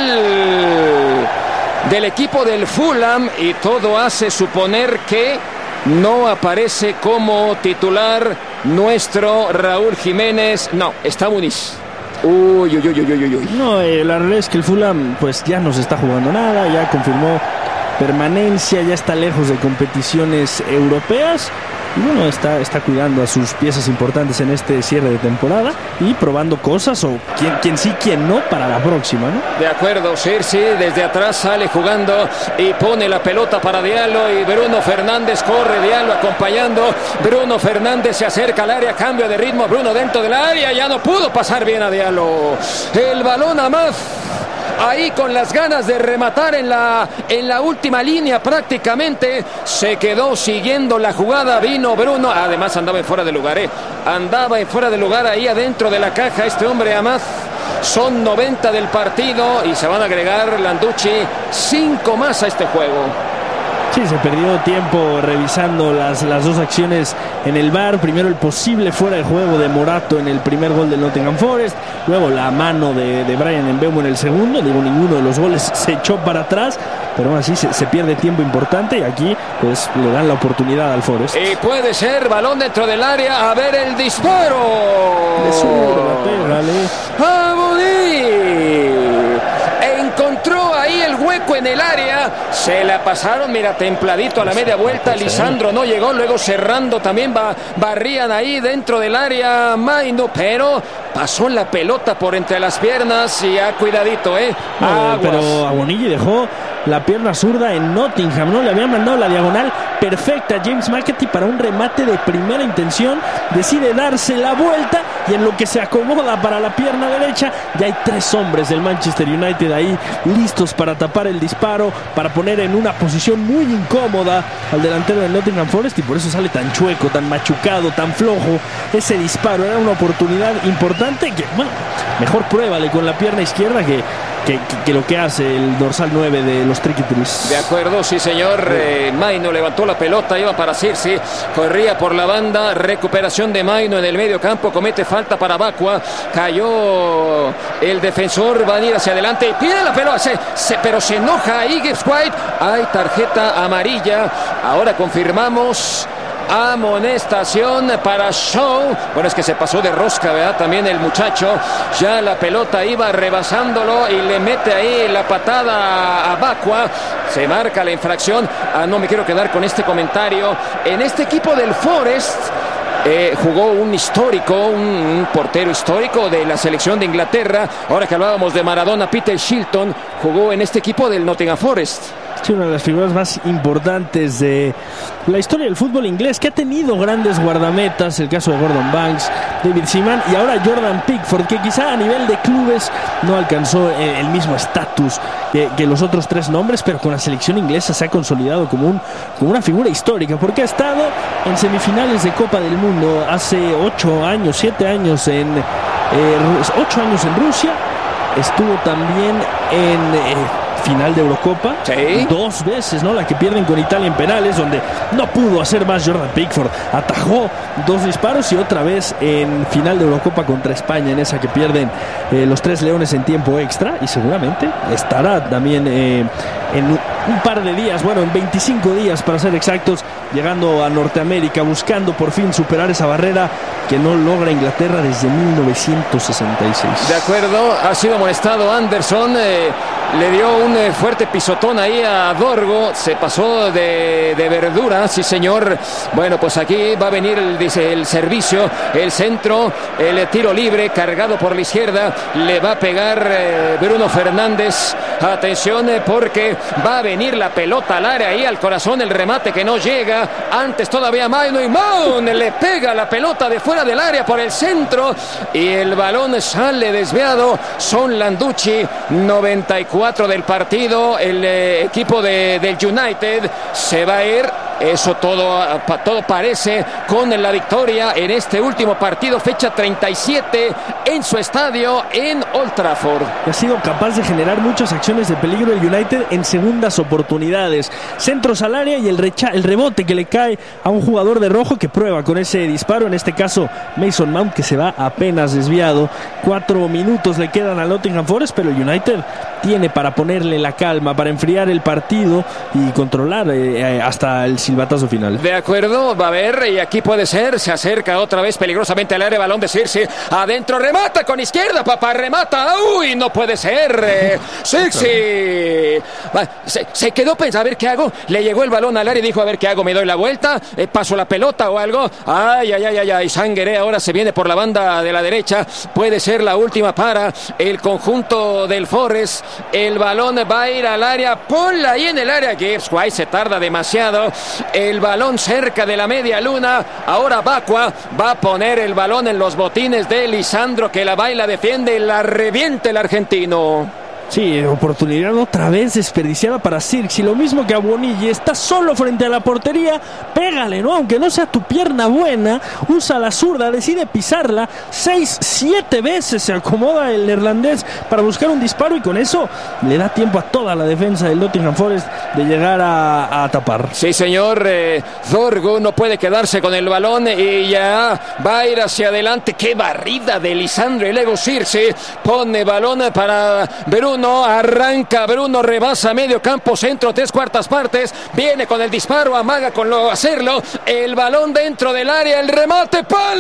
del Fulham, y todo hace suponer que no aparece como titular nuestro Raúl Jiménez. No, está Muniz. Uy. No, la realidad es que el Fulham pues ya no se está jugando nada, ya confirmó permanencia, ya está lejos de competiciones europeas. Y bueno, está cuidando a sus piezas importantes en este cierre de temporada y probando cosas, o quién sí, quién no, para la próxima, ¿no? De acuerdo, Circe desde atrás sale jugando y pone la pelota para Diallo, y Bruno Fernández corre, Diallo acompañando. Bruno Fernández se acerca al área, cambio de ritmo, Bruno dentro del área, ya no pudo pasar bien a Diallo. El balón a más. Ahí con las ganas de rematar en la última línea prácticamente, se quedó siguiendo la jugada, vino Bruno, además andaba en fuera de lugar, andaba en fuera de lugar ahí adentro de la caja este hombre Amad. Son 90 del partido y se van a agregar, Landucci, 5 más a este juego. Sí, se perdió tiempo revisando las dos acciones en el VAR. Primero el posible fuera de juego de Morato en el primer gol del Nottingham Forest. Luego la mano de Bryan Mbeumo en el segundo. Digo, ninguno de los goles se echó para atrás, pero aún así se pierde tiempo importante y aquí pues le dan la oportunidad al Forest. Y puede ser balón dentro del área. A ver el disparo. De zurda, pégale. ¡Abodí! Encontró ahí el hueco en el área, se la pasaron, mira, templadito a la media vuelta. Lisandro no llegó, luego cerrando también barrían ahí dentro del área Maino, pero pasó la pelota por entre las piernas y cuidadito, pero Abonigi dejó la pierna zurda en Nottingham, ¿no? Le había mandado la diagonal perfecta a James McAtee para un remate de primera intención, decide darse la vuelta y en lo que se acomoda para la pierna derecha, ya hay 3 hombres del Manchester United ahí listos para tapar el disparo, para poner en una posición muy incómoda al delantero del Nottingham Forest, y por eso sale tan chueco, tan machucado, tan flojo ese disparo. Era una oportunidad importante que, bueno, mejor pruébale con la pierna izquierda que lo que hace el dorsal 9 de los Tricky Trees. De acuerdo, sí señor. Maino levantó la pelota, iba para Circe, corría por la banda, recuperación de Maino en el medio campo, comete falta para Bakwa, cayó el defensor, va a ir hacia adelante y pide la pelota, pero se enoja ahí Gibbs White. Hay tarjeta amarilla, ahora confirmamos. Amonestación para Shaw. Bueno, es que se pasó de rosca, ¿verdad? También el muchacho. Ya la pelota iba rebasándolo y le mete ahí la patada a Bakwa. Se marca la infracción. No me quiero quedar con este comentario. En este equipo del Forest jugó un histórico, un portero histórico de la selección de Inglaterra. Ahora que hablábamos de Maradona, Peter Shilton jugó en este equipo del Nottingham Forest. Sí, una de las figuras más importantes de la historia del fútbol inglés, que ha tenido grandes guardametas, el caso de Gordon Banks, David Seaman y ahora Jordan Pickford, que quizá a nivel de clubes no alcanzó el mismo estatus que los otros 3 nombres, pero con la selección inglesa se ha consolidado como una figura histórica, porque ha estado en semifinales de Copa del Mundo hace 7 años en 8 años en Rusia, estuvo también en final de Eurocopa, ¿sí? 2 veces, ¿no? La que pierden con Italia en penales, donde no pudo hacer más Jordan Pickford, atajó 2 disparos, y otra vez en final de Eurocopa contra España, en esa que pierden los 3 leones en tiempo extra, y seguramente estará también en un par de días, bueno, en 25 días para ser exactos, llegando a Norteamérica, buscando por fin superar esa barrera que no logra Inglaterra desde 1966. De acuerdo, ha sido amonestado Anderson, le dio un fuerte pisotón ahí a Dorgo, se pasó de verdura, sí señor. Bueno, pues aquí va a venir el servicio, el centro, el tiro libre cargado por la izquierda, le va a pegar Bruno Fernández. Atención, porque va a venir la pelota al área, ahí al corazón, el remate que no llega, antes todavía Maino, y Mount le pega la pelota de fuera del área por el centro y el balón sale desviado. Son Landucci, 94 del partido, el equipo del United se va a ir. Eso todo parece con la victoria en este último partido, fecha 37 en su estadio en Old Trafford. Ha sido capaz de generar muchas acciones de peligro el United en segundas oportunidades, centros al área y el rebote que le cae a un jugador de rojo que prueba con ese disparo, en este caso Mason Mount, que se va apenas desviado. 4 minutos le quedan al Nottingham Forest, pero el United tiene para ponerle la calma, para enfriar el partido y controlar hasta el silbatazo final. De acuerdo, va a ver, y aquí puede ser, se acerca otra vez peligrosamente al área, balón de Circe, adentro, remata con izquierda, papá, remata, uy, no puede ser, Circe, se quedó pensando, a ver qué hago, le llegó el balón al área y dijo, a ver qué hago, me doy la vuelta, paso la pelota o algo, ay, Sangueré ahora se viene por la banda de la derecha, puede ser la última para el conjunto del Forest, el balón va a ir al área, ponla ahí en el área, Gibbs White se tarda demasiado, el balón cerca de la media luna, ahora Bakwa va a poner el balón en los botines de Lisandro, que la baila, defiende y la reviente el argentino. Sí, oportunidad otra vez desperdiciada para Zirkzee, lo mismo que a Bonilla, está solo frente a la portería, pégale, ¿no? Aunque no sea tu pierna buena, usa la zurda, decide pisarla, 6-7 veces se acomoda el neerlandés para buscar un disparo y con eso le da tiempo a toda la defensa del Nottingham Forest de llegar a tapar. Sí, señor, Dorgu no puede quedarse con el balón y ya va a ir hacia adelante. ¡Qué barrida de Lisandro! Y luego Zirkzee pone balón para Bruno, arranca Bruno, rebasa medio campo, centro, 3/4 partes, viene con el disparo, amaga con hacerlo, el balón dentro del área, el remate,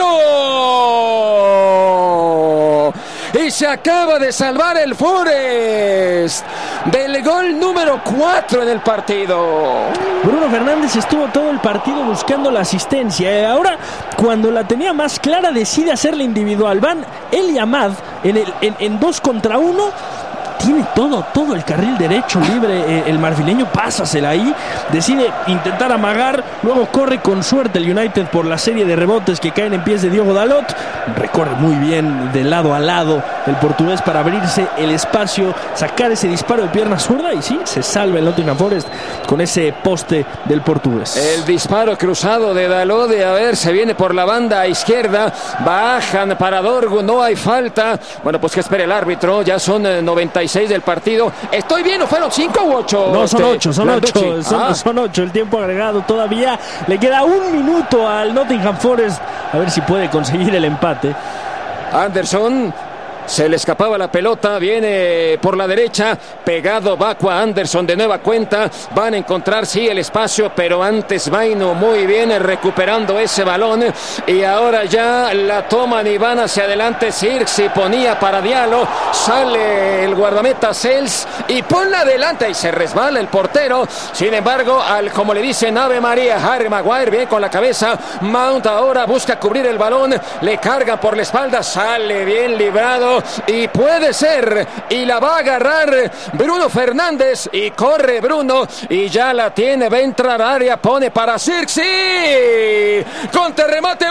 ¡palo! Y se acaba de salvar el Forest del gol número 4 en el partido. Bruno Fernández estuvo todo el partido buscando la asistencia. Ahora, cuando la tenía más clara, decide hacerla individual. Van él y Amad en 2 contra 1. Tiene todo el carril derecho libre, el marfileño, pásasela ahí, decide intentar amagar, luego corre con suerte el United por la serie de rebotes que caen en pies de Diogo Dalot, recorre muy bien de lado a lado el portugués para abrirse el espacio, sacar ese disparo de pierna zurda y sí, se salva el Nottingham Forest con ese poste del portugués. El disparo cruzado de Dalot, a ver, se viene por la banda izquierda, bajan para Dorgu, no hay falta, bueno, pues que espere el árbitro, ya son 96 del partido. Estoy bien, ¿o fueron 5 u 8? No, son 8, son 8 el tiempo agregado todavía. Le queda 1 minuto al Nottingham Forest, a ver si puede conseguir el empate. Anderson, se le escapaba la pelota, viene por la derecha, pegado Bakwa, Anderson de nueva cuenta, van a encontrar sí el espacio, pero antes Vaino muy bien recuperando ese balón y ahora ya la toman y van hacia adelante. Zirkzee ponía para Diallo, sale el guardameta Sels y ponla adelante y se resbala el portero. Sin embargo, como le dicen Ave María, Harry Maguire bien con la cabeza, Mount ahora busca cubrir el balón, le cargan por la espalda, sale bien librado y puede ser, y la va a agarrar Bruno Fernández y corre Bruno y ya la tiene, va a entrar área, pone para Zirkzee, contrarremate,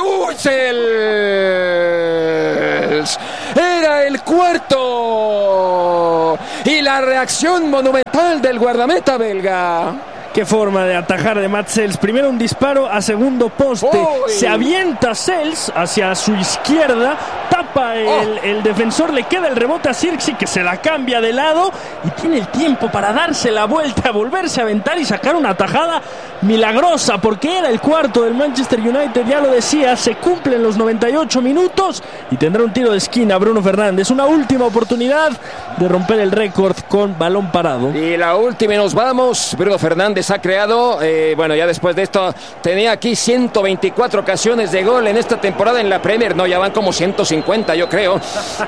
Sels, era el cuarto y la reacción monumental del guardameta belga. Qué forma de atajar de Mats Sels. Primero un disparo a segundo poste. ¡Uy! Se avienta Sels hacia su izquierda. Tapa el defensor. Le queda el rebote a Zirkzee, que se la cambia de lado. Y tiene el tiempo para darse la vuelta, volverse a aventar y sacar una tajada milagrosa. Porque era el cuarto del Manchester United. Ya lo decía, se cumplen los 98 minutos. Y tendrá un tiro de esquina Bruno Fernández. Una última oportunidad de romper el récord con balón parado. Y la última y nos vamos. Bruno Fernández ha creado, bueno, ya después de esto tenía aquí 124 ocasiones de gol en esta temporada en la Premier, no, ya van como 150 yo creo.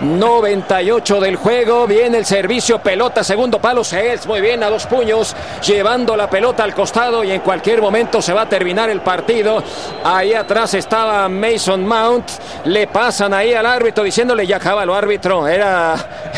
98 del juego, viene el servicio, pelota, segundo palo, Sels muy bien a 2 puños, llevando la pelota al costado y en cualquier momento se va a terminar el partido. Ahí atrás estaba Mason Mount, le pasan ahí al árbitro diciéndole ya cábalo árbitro, era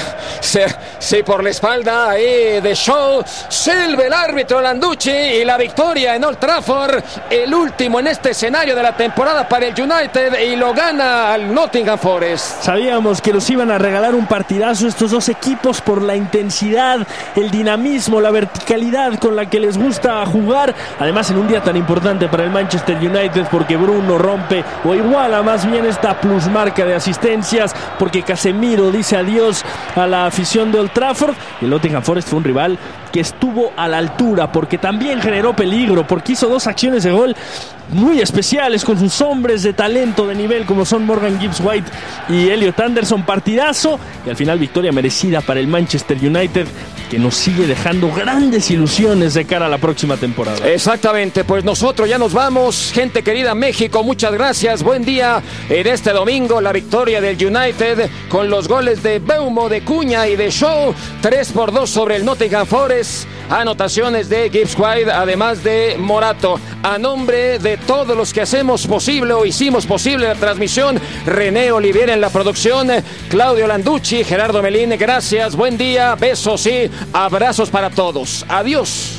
sí, por la espalda ahí de Shaw, silba el árbitro Landucci y la victoria en Old Trafford, el último en este escenario de la temporada para el United y lo gana al Nottingham Forest. Sabíamos que nos iban a regalar un partidazo estos dos equipos por la intensidad, el dinamismo, la verticalidad con la que les gusta jugar, además en un día tan importante para el Manchester United porque Bruno rompe o iguala más bien esta plusmarca de asistencias, porque Casemiro dice adiós a la afición de Old Trafford y el Nottingham Forest fue un rival que estuvo a la altura porque también generó peligro, porque hizo 2 acciones de gol muy especiales con sus hombres de talento de nivel como son Morgan Gibbs-White y Elliot Anderson. Partidazo y al final victoria merecida para el Manchester United, que nos sigue dejando grandes ilusiones de cara a la próxima temporada. Exactamente, pues nosotros ya nos vamos, gente querida. México, muchas gracias, buen día en este domingo, la victoria del United con los goles de Beumo, de Cuña y de Shaw, 3-2 sobre el Nottingham Forest, anotaciones de Gibbs-White además de Morato. A nombre de todos los que hacemos posible o hicimos posible la transmisión, René Oliviera en la producción, Claudio Landucci, Gerardo Melín, gracias, buen día, besos y abrazos para todos. Adiós.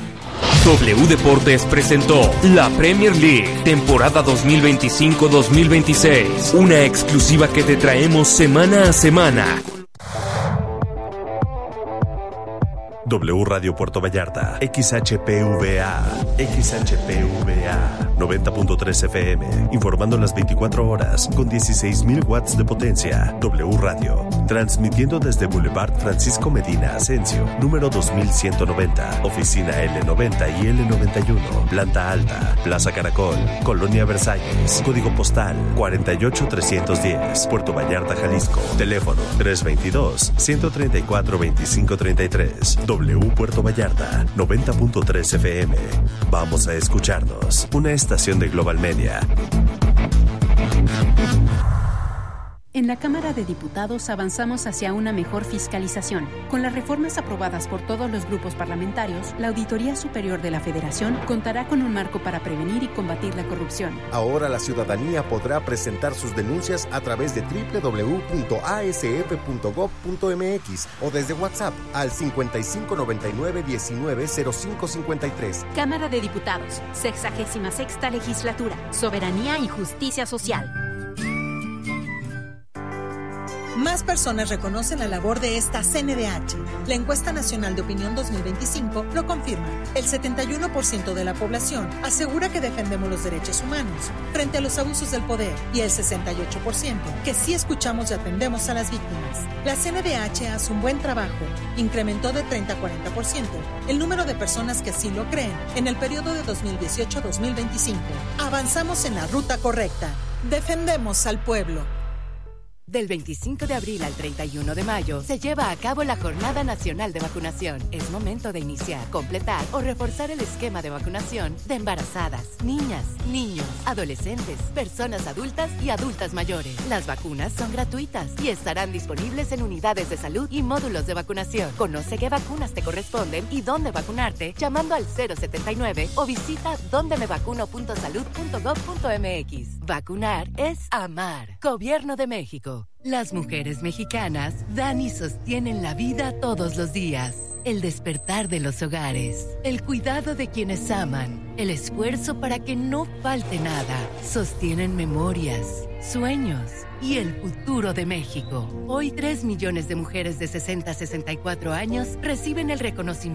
W Deportes presentó la Premier League, temporada 2025-2026, una exclusiva que te traemos semana a semana. W Radio Puerto Vallarta, XHPVA, 90.3 FM, informando las 24 horas con 16.000 watts de potencia. W Radio, transmitiendo desde Boulevard Francisco Medina Asensio, número 2190, oficina L90 y L91, planta alta, Plaza Caracol, Colonia Versalles, código postal 48310, Puerto Vallarta, Jalisco, teléfono 322-134-2533. W Puerto Vallarta, 90.3 FM. Vamos a escucharnos. Una estación de Global Media. En la Cámara de Diputados avanzamos hacia una mejor fiscalización. Con las reformas aprobadas por todos los grupos parlamentarios, la Auditoría Superior de la Federación contará con un marco para prevenir y combatir la corrupción. Ahora la ciudadanía podrá presentar sus denuncias a través de www.asf.gov.mx o desde WhatsApp al 5599-190553. Cámara de Diputados, 66ª Legislatura, Soberanía y Justicia Social. Más personas reconocen la labor de esta CNDH. La encuesta nacional de opinión 2025 lo confirma. El 71% de la población asegura que defendemos los derechos humanos frente a los abusos del poder y el 68% que sí escuchamos y atendemos a las víctimas. La CNDH hace un buen trabajo. Incrementó de 30 a 40% el número de personas que así lo creen en el periodo de 2018 a 2025. Avanzamos en la ruta correcta. Defendemos al pueblo. Del 25 de abril al 31 de mayo se lleva a cabo la Jornada Nacional de Vacunación. Es momento de iniciar, completar o reforzar el esquema de vacunación de embarazadas, niñas, niños, adolescentes, personas adultas y adultas mayores. Las vacunas son gratuitas y estarán disponibles en unidades de salud y módulos de vacunación. Conoce qué vacunas te corresponden y dónde vacunarte llamando al 079 o visita dondemevacuno.salud.gov.mx. Vacunar es amar. Gobierno de México. Las mujeres mexicanas dan y sostienen la vida todos los días. El despertar de los hogares, el cuidado de quienes aman, el esfuerzo para que no falte nada. Sostienen memorias, sueños y el futuro de México. Hoy 3 millones de mujeres de 60 a 64 años reciben el reconocimiento